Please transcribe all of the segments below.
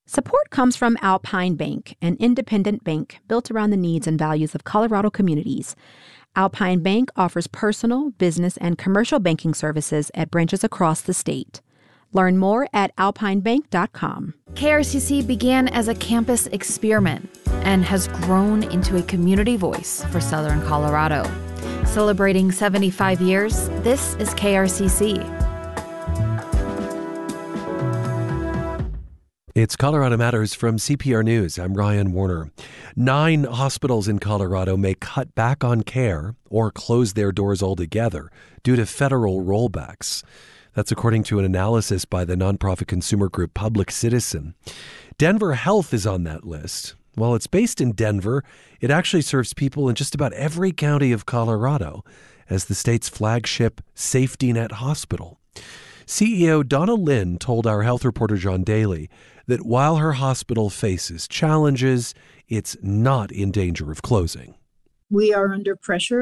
Support comes from Alpine Bank, an independent bank built around the needs and values of Colorado communities. Alpine Bank offers personal, business, and commercial banking services at branches across the state. Learn more at alpinebank.com. KRCC began as a campus experiment and has grown into a community voice for Southern Colorado. Celebrating 75 years, this is KRCC. It's Colorado Matters from CPR News. I'm Ryan Warner. 9 hospitals in Colorado may cut back on care or close their doors altogether due to federal rollbacks. That's according to an analysis by the nonprofit consumer group Public Citizen. Denver Health is on that list. While it's based in Denver, it actually serves people in just about every county of Colorado as the state's flagship safety net hospital. CEO Donna Lynn told our health reporter John Daly that while her hospital faces challenges, it's not in danger of closing. We are under pressure.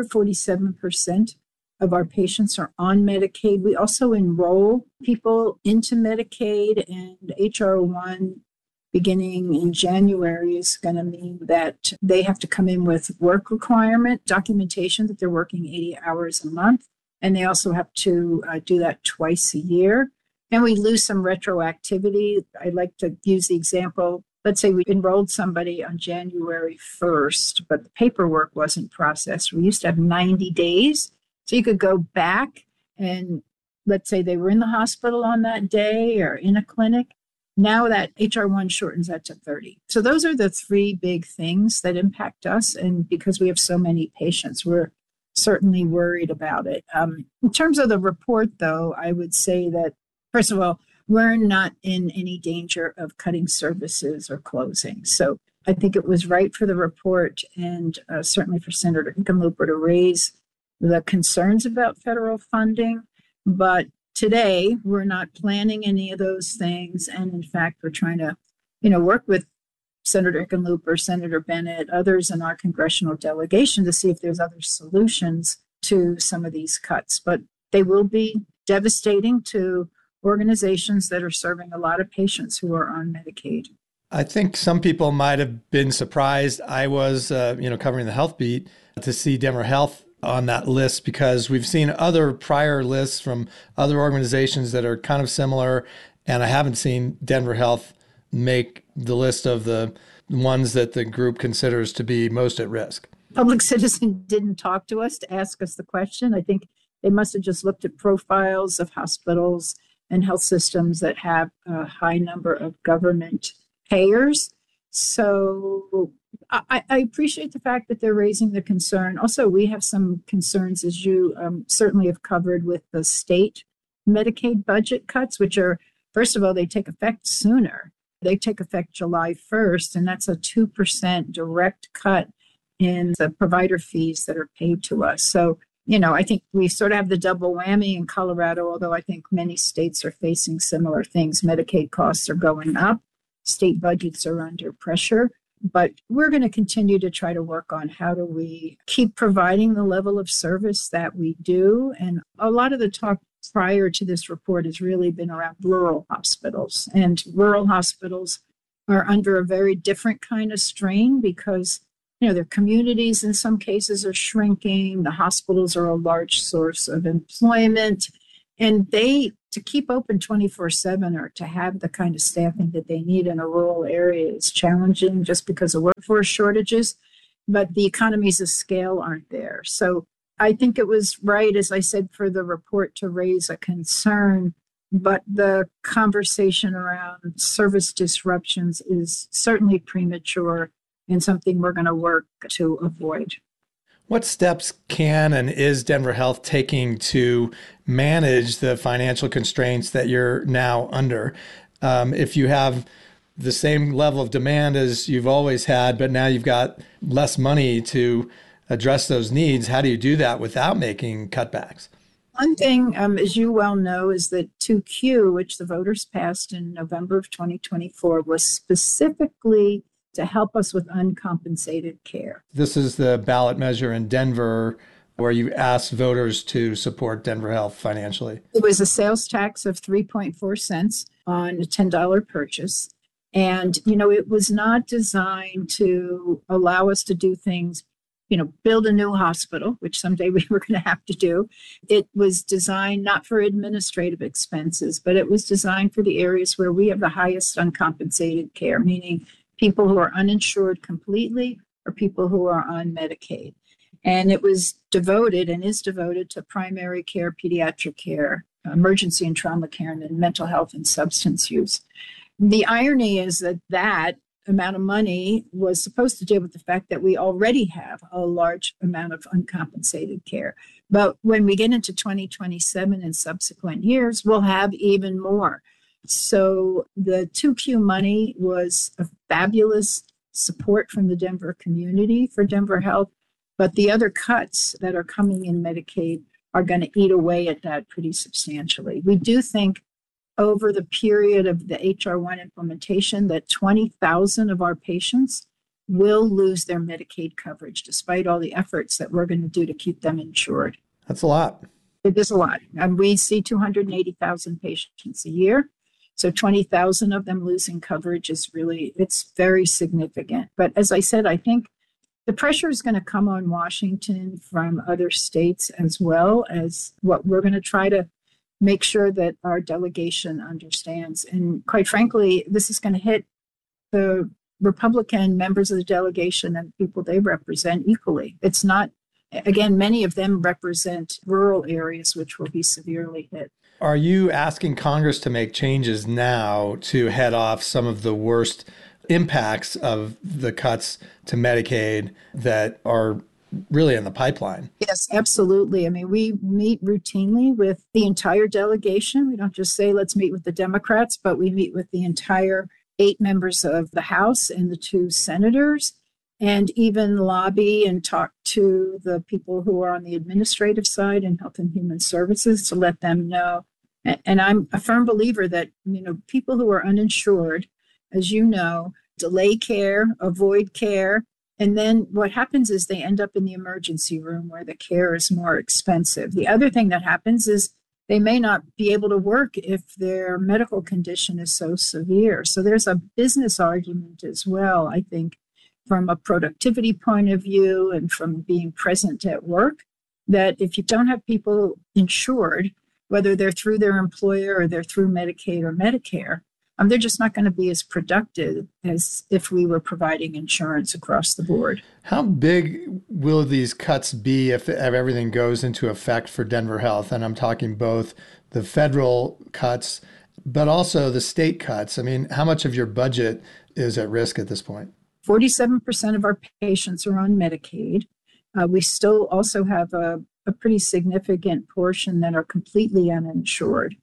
47% of our patients are on Medicaid. We also enroll people into Medicaid, and H.R. 1 beginning in January is going to mean that they have to come in with work requirement, documentation that they're working 80 hours a month, and they also have to do that twice a year. And we lose some retroactivity. I like to use the example. Let's say we enrolled somebody on January 1st, but the paperwork wasn't processed. We used to have 90 days. So you could go back and let's say they were in the hospital on that day or in a clinic. Now that H.R. 1 shortens that to 30. So those are the 3 big things that impact us. And because we have so many patients, we're certainly worried about it. In terms of the report, though, I would say that, first of all, we're not in any danger of cutting services or closing. So I think it was right for the report and certainly for Senator Hickenlooper to raise the concerns about federal funding. But today, we're not planning any of those things. And in fact, we're trying to, work with Senator Hickenlooper, Senator Bennett, others in our congressional delegation to see if there's other solutions to some of these cuts. But they will be devastating to organizations that are serving a lot of patients who are on Medicaid. I think some people might have been surprised. I was, covering the health beat to see Denver Health on that list because we've seen other prior lists from other organizations that are kind of similar, and I haven't seen Denver Health make the list of the ones that the group considers to be most at risk. Public Citizen didn't talk to us to ask us the question. I think they must have just looked at profiles of hospitals and health systems that have a high number of government payers. So I appreciate the fact that they're raising the concern. Also, we have some concerns, as you certainly have covered, with the state Medicaid budget cuts, which are, first of all, they take effect sooner. They take effect July 1st, and that's a 2% direct cut in the provider fees that are paid to us. So, I think we sort of have the double whammy in Colorado, although I think many states are facing similar things. Medicaid costs are going up. State budgets are under pressure. But we're going to continue to try to work on how do we keep providing the level of service that we do. And a lot of the talk prior to this report has really been around rural hospitals. And rural hospitals are under a very different kind of strain because their communities in some cases are shrinking. The hospitals are a large source of employment. And to keep open 24/7 or to have the kind of staffing that they need in a rural area is challenging just because of workforce shortages. But the economies of scale aren't there. So I think it was right, as I said, for the report to raise a concern. But the conversation around service disruptions is certainly premature and something we're going to work to avoid. What steps can and is Denver Health taking to manage the financial constraints that you're now under? If you have the same level of demand as you've always had, but now you've got less money to address those needs, how do you do that without making cutbacks? One thing, as you well know, is that 2Q, which the voters passed in November of 2024, was specifically to help us with uncompensated care. This is the ballot measure in Denver where you asked voters to support Denver Health financially. It was a sales tax of 3.4 cents on a $10 purchase. And, it was not designed to allow us to do things, build a new hospital, which someday we were going to have to do. It was designed not for administrative expenses, but it was designed for the areas where we have the highest uncompensated care, meaning people who are uninsured completely or people who are on Medicaid. And it was devoted and is devoted to primary care, pediatric care, emergency and trauma care, and then mental health and substance use. The irony is that amount of money was supposed to deal with the fact that we already have a large amount of uncompensated care. But when we get into 2027 and subsequent years, we'll have even more. So the 2Q money was a fabulous support from the Denver community for Denver Health. But the other cuts that are coming in Medicaid are going to eat away at that pretty substantially. We do think over the period of the HR1 implementation that 20,000 of our patients will lose their Medicaid coverage, despite all the efforts that we're going to do to keep them insured. That's a lot. It is a lot. And we see 280,000 patients a year. So 20,000 of them losing coverage it's very significant. But as I said, I think the pressure is going to come on Washington from other states as well as what we're going to try to make sure that our delegation understands. And quite frankly, this is going to hit the Republican members of the delegation and people they represent equally. It's not, again, many of them represent rural areas, which will be severely hit. Are you asking Congress to make changes now to head off some of the worst impacts of the cuts to Medicaid that are really in the pipeline? Yes, absolutely. I mean, we meet routinely with the entire delegation. We don't just say, let's meet with the Democrats, but we meet with the entire 8 members of the House and the 2 senators, and even lobby and talk to the people who are on the administrative side in Health and Human Services to let them know. And I'm a firm believer that, people who are uninsured, as you know, delay care, avoid care. And then what happens is they end up in the emergency room where the care is more expensive. The other thing that happens is they may not be able to work if their medical condition is so severe. So there's a business argument as well, I think, from a productivity point of view and from being present at work, that if you don't have people insured, whether they're through their employer or they're through Medicaid or Medicare, they're just not going to be as productive as if we were providing insurance across the board. How big will these cuts be if everything goes into effect for Denver Health? And I'm talking both the federal cuts, but also the state cuts. I mean, how much of your budget is at risk at this point? 47% of our patients are on Medicaid. We still also have a pretty significant portion that are completely uninsured.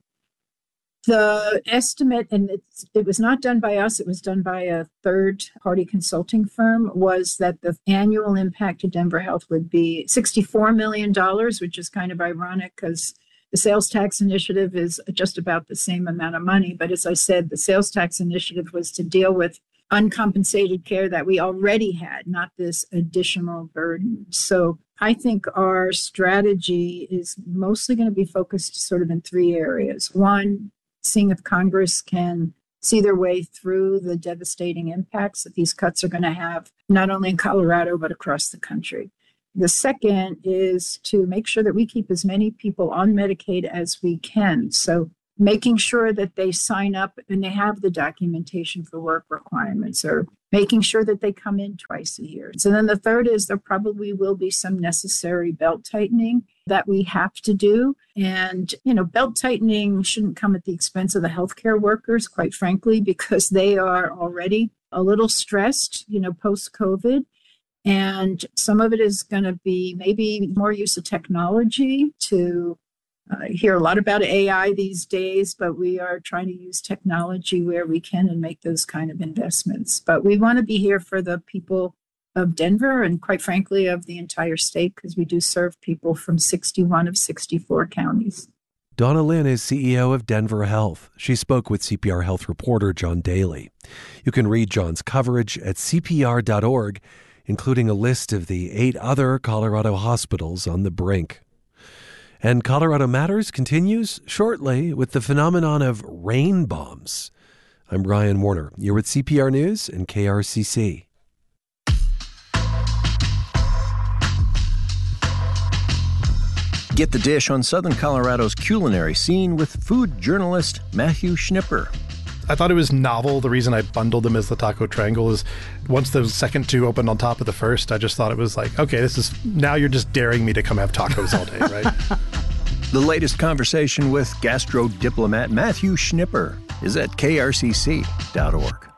The estimate, and it was not done by us, it was done by a third-party consulting firm, was that the annual impact to Denver Health would be $64 million, which is kind of ironic because the sales tax initiative is just about the same amount of money. But as I said, the sales tax initiative was to deal with uncompensated care that we already had, not this additional burden. So I think our strategy is mostly going to be focused sort of in 3 areas. One, seeing if Congress can see their way through the devastating impacts that these cuts are going to have, not only in Colorado, but across the country. The second is to make sure that we keep as many people on Medicaid as we can. So making sure that they sign up and they have the documentation for work requirements, or making sure that they come in twice a year. So then the third is there probably will be some necessary belt tightening that we have to do. And, belt tightening shouldn't come at the expense of the healthcare workers, quite frankly, because they are already a little stressed, post-COVID. And some of it is going to be maybe more use of technology to hear a lot about AI these days, but we are trying to use technology where we can and make those kind of investments. But we want to be here for the people of Denver and, quite frankly, of the entire state, because we do serve people from 61 of 64 counties. Donna Lynn is CEO of Denver Health. She spoke with CPR Health reporter John Daly. You can read John's coverage at CPR.org, including a list of the 8 other Colorado hospitals on the brink. And Colorado Matters continues shortly with the phenomenon of rain bombs. I'm Ryan Warner. You're with CPR News and KRCC. Get the dish on Southern Colorado's culinary scene with food journalist Matthew Schnipper. I thought it was novel. The reason I bundled them as the Taco Triangle is once the second two opened on top of the first, I just thought it was like, okay, now you're just daring me to come have tacos all day, right? The latest conversation with gastro diplomat Matthew Schnipper is at krcc.org.